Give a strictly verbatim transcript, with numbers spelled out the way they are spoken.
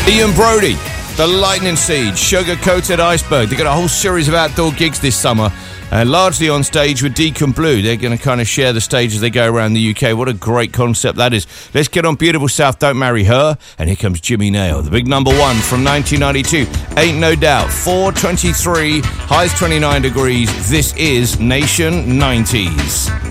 Ian Brody, The Lightning Seed, Sugar Coated Iceberg. They've got a whole series of outdoor gigs this summer, and largely on stage with Deacon Blue. They're going to kind of share the stage as they go around the U K. What a great concept that is. Let's get on Beautiful South, Don't Marry Her. And here comes Jimmy Nail, the big number one from nineteen ninety-two. Ain't No Doubt, four twenty-three, highs twenty-nine degrees. This is Nation nineties.